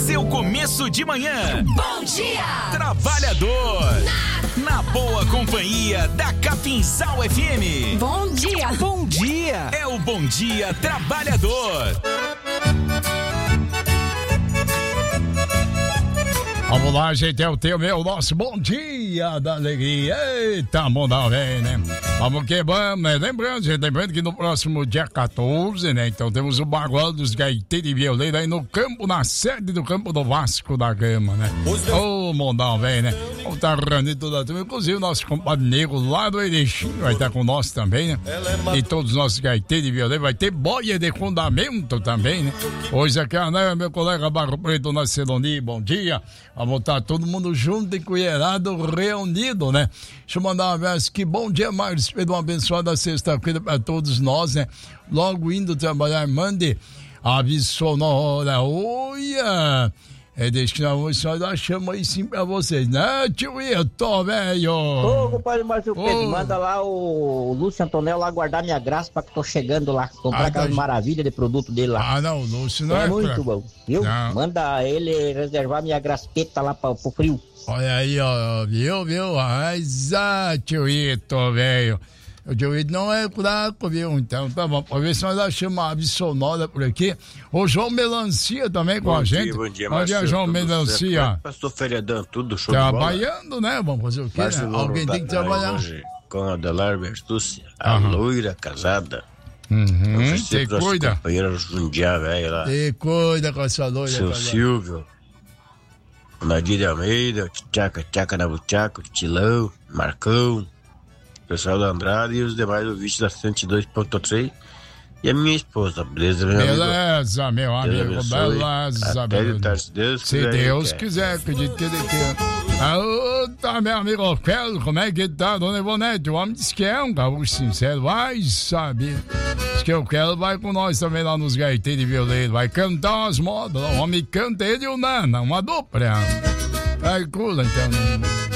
seu começo de manhã. Bom dia! Trabalhador. Na boa companhia da Capinzal FM. Bom dia! Bom dia! É o Bom Dia Trabalhador. Vamos lá, gente, é o nosso bom dia da alegria. Eita, mandar bem, né? Vamos que vamos, né? Lembrando que no próximo dia 14, né? Então temos o Bagual dos Gaiteiros e Violeiro aí no campo, na sede do campo do Vasco da Gama, né? Ô, mandar bem, né? Vamos estar reunindo toda a turma, inclusive o nosso compadre Negro lá do Erechim vai estar com nós também, né? E todos os nossos gaiteiros e violeiros, vai ter boia de fundamento também, né? Hoje aqui, né, meu colega Barro Preto na Celoni, bom dia. Vamos estar todo mundo junto e colherado, reunido, né? Deixa eu mandar um abraço aqui. Bom dia, Marcos. Uma abençoada sexta-feira para todos nós, né? Logo indo trabalhar, mande aviso sonora. Olha! Deixa que nós chama aí sim pra vocês, né, tio Ito, velho? Ô, compadre Márcio Pedro, manda lá o Lúcio Antonel lá guardar minha graça pra que tô chegando lá, comprar aquelas maravilhas de produto dele lá. Ah, não, o Lúcio não é muito bom, viu? Não. Manda ele reservar minha graspeta lá pro frio. Olha aí, ó, viu? Ai, tio Ito, velho. O tio Ito não é fraco, viu? Então, tá bom. Pra ver se nós achamos uma ave sonora por aqui. O João Melancia também com a gente. Bom dia, Bom dia, João Melancia. Pastor feriadão, tudo show de bola. Trabalhando, né? Vamos fazer o quê, né? Alguém tem que trabalhar. Hoje, com a Adelar Bertucci, a loira casada. Você cuida. Companheira Jundiá, velho, lá. Você cuida com essa loira Seu casada. Silvio. Nadir de Almeida, Tchaca na Buchaca, Tilão, Marcão. Pessoal da Andrade e os demais ouvintes da 102.3 e a minha esposa, beleza, meu amigo? Beleza, meu amigo, beleza. Até de tarde, se Deus quiser. Se Deus quiser, acredito que ele quer. Tá, meu amigo Fel, como é que tá, dona Ivonete? O homem disse que é um gaúcho sincero, vai saber. Diz que o Fel vai com nós também lá nos gaiteiros e violeiros, vai cantar umas modas, o homem canta ele e o Nana, uma dupla. Aí, cool, então.